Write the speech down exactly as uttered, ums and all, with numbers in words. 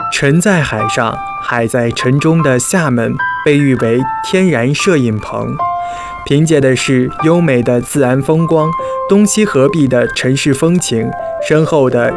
沉在海上，海在城中的厦门被誉为天然摄影棚，凭借的是优美的自然风光、东西合璧的城市风情、深厚的